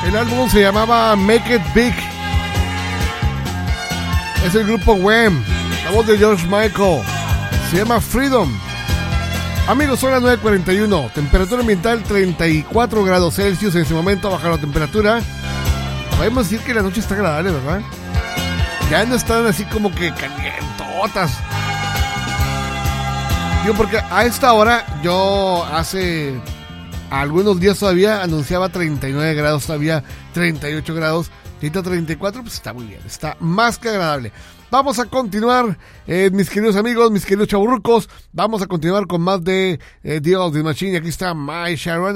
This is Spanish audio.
El álbum se llamaba Make It Big. Es el grupo Wham. La voz de George Michael. Se llama Freedom. Amigos, son las 9:41. Temperatura ambiental 34 grados Celsius. En este momento baja la temperatura. Podemos decir que la noche está agradable, ¿verdad? Ya no están así como que calientotas. Digo, porque a esta hora, yo hace algunos días todavía anunciaba 39 grados, todavía 38 grados. Ahorita 34, pues está muy bien, está más que agradable. Vamos a continuar, mis queridos amigos, mis queridos chaburrucos. Vamos a continuar con más de The Old Machine. Y aquí está My Sharon.